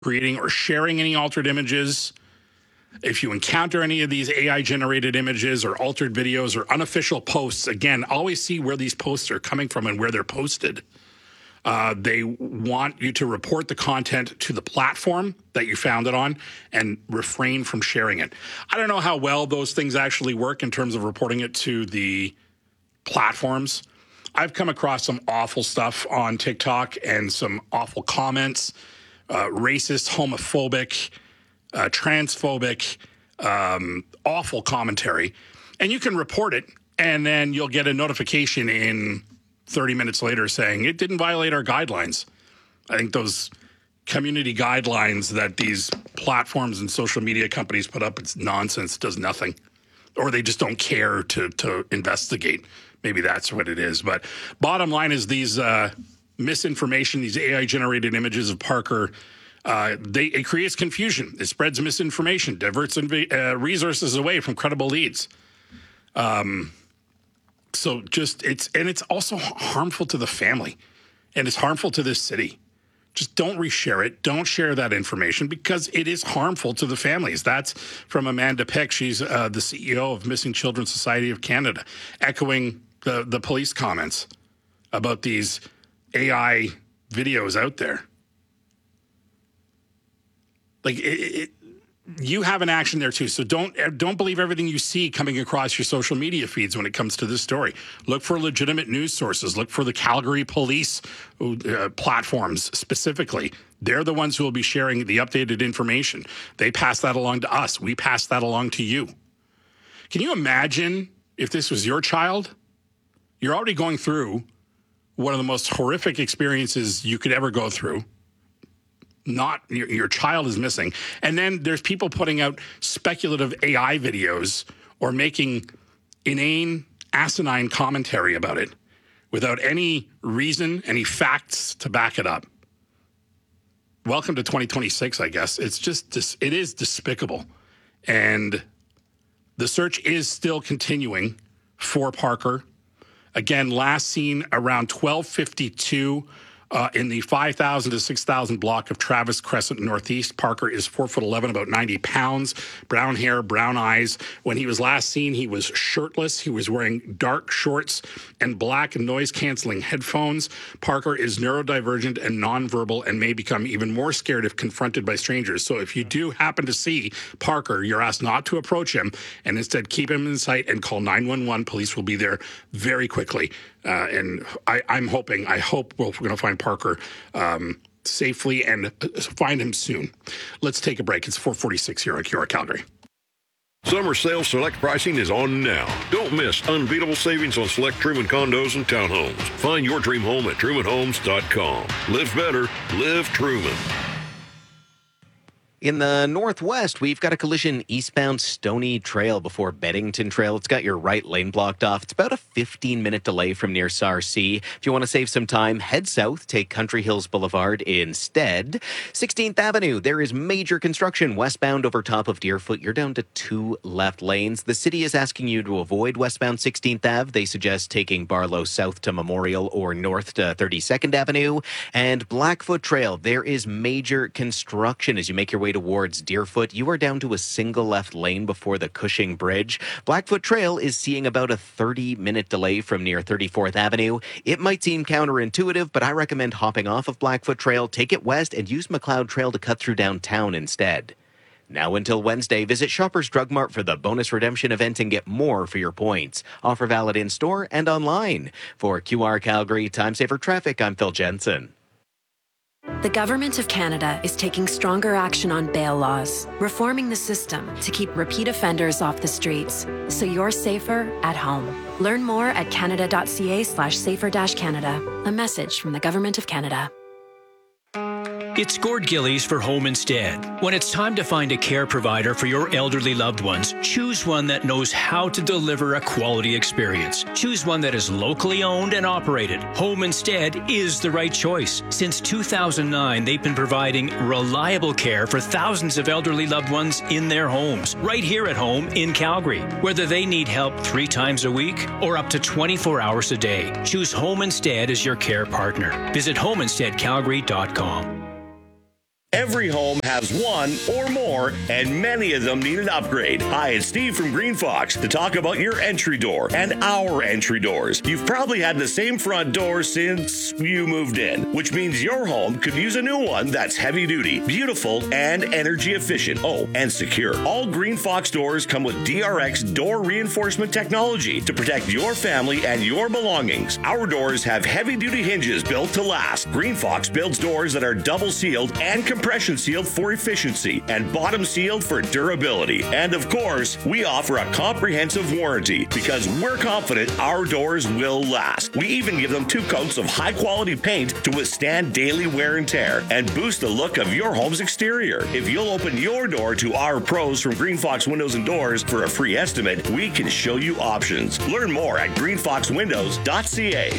creating or sharing any altered images. If you encounter any of these AI-generated images or altered videos or unofficial posts, again, always see where these posts are coming from and where they're posted. They want you to report the content to the platform that you found it on and refrain from sharing it. I don't know how well those things actually work in terms of reporting it to the platforms. I've come across some awful stuff on TikTok and some awful comments, racist, homophobic, transphobic, awful commentary. And you can report it, and then you'll get a notification in 30 minutes later saying it didn't violate our guidelines. I think those community guidelines that these platforms and social media companies put up, it's nonsense, does nothing. Or they just don't care to investigate. Maybe that's what it is. But bottom line is these misinformation, these AI-generated images of Parker, it creates confusion. It spreads misinformation, diverts resources away from credible leads. So it's also harmful to the family, and it's harmful to this city. Just don't reshare it. Don't share that information because it is harmful to the families. That's from Amanda Peck. She's the CEO of Missing Children Society of Canada, echoing the police comments about these AI videos out there. Like you have an action there too. So don't believe everything you see coming across your social media feeds when it comes to this story. Look for legitimate news sources. Look for the Calgary police platforms specifically. They're the ones who will be sharing the updated information. They pass that along to us. We pass that along to you. Can you imagine if this was your child? You're already going through one of the most horrific experiences you could ever go through. Not your child is missing. And then there's people putting out speculative AI videos or making inane, asinine commentary about it without any reason, any facts to back it up. Welcome to 2026, I guess. It's just, it is despicable. And the search is still continuing for Parker. Again, last seen around 12:52 in the 5,000 to 6,000 block of Travis Crescent Northeast. Parker is 4'11", about 90 pounds, brown hair, brown eyes. When he was last seen, he was shirtless. He was wearing dark shorts and black noise-canceling headphones. Parker is neurodivergent and nonverbal and may become even more scared if confronted by strangers. So if you do happen to see Parker, you're asked not to approach him and instead keep him in sight and call 911. Police will be there very quickly. And I hope we're going to find Parker safely and find him soon. Let's take a break. It's 4:46 here on QR Calgary. Summer sale select pricing is on now. Don't miss unbeatable savings on select Truman condos and townhomes. Find your dream home at trumanhomes.com. Live better. Live Truman. In the northwest, we've got a collision eastbound Stony Trail before Beddington Trail. It's got your right lane blocked off. It's about a 15-minute delay from near Sarcee. If you want to save some time, head south, take Country Hills Boulevard instead. 16th Avenue, there is major construction westbound over top of Deerfoot. You're down to 2 left lanes. The city is asking you to avoid westbound 16th Ave. They suggest taking Barlow south to Memorial or north to 32nd Avenue. And Blackfoot Trail, there is major construction as you make your way towards Deerfoot. You are down to a single left lane before the Cushing Bridge. Blackfoot Trail is seeing about a 30-minute delay from near 34th Avenue. It might seem counterintuitive, but I recommend hopping off of Blackfoot Trail, take it west, and use McLeod Trail to cut through downtown instead. Now until Wednesday, visit Shoppers Drug Mart for the bonus redemption event and get more for your points. Offer valid in-store and online. For QR Calgary Time Saver Traffic, I'm Phil Jensen. The Government of Canada is taking stronger action on bail laws, reforming the system to keep repeat offenders off the streets, so you're safer at home. Learn more at canada.ca/safer-canada. A message from the Government of Canada. It's Gord Gillies for Home Instead. When it's time to find a care provider for your elderly loved ones, choose one that knows how to deliver a quality experience. Choose one that is locally owned and operated. Home Instead is the right choice. Since 2009, they've been providing reliable care for thousands of elderly loved ones in their homes, right here at home in Calgary. Whether they need help 3 times a week or up to 24 hours a day, choose Home Instead as your care partner. Visit homeinsteadcalgary.com. Every home has one or more, and many of them need an upgrade. Hi, it's Steve from Green Fox to talk about your entry door and our entry doors. You've probably had the same front door since you moved in, which means your home could use a new one that's heavy duty, beautiful, and energy efficient. Oh, and secure. All Green Fox doors come with DRX door reinforcement technology to protect your family and your belongings. Our doors have heavy duty hinges built to last. Green Fox builds doors that are double sealed and compression sealed for efficiency and bottom sealed for durability. And of course, we offer a comprehensive warranty because we're confident our doors will last. We even give them 2 coats of high quality paint to withstand daily wear and tear and boost the look of your home's exterior. If you'll open your door to our pros from Green Fox Windows and Doors for a free estimate, we can show you options. Learn more at greenfoxwindows.ca.